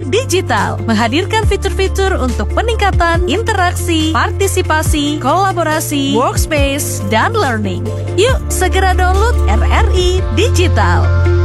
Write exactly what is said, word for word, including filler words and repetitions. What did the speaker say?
Digital, menghadirkan fitur-fitur untuk peningkatan interaksi, partisipasi, kolaborasi, workspace, dan learning. Yuk segera download R R I Digital.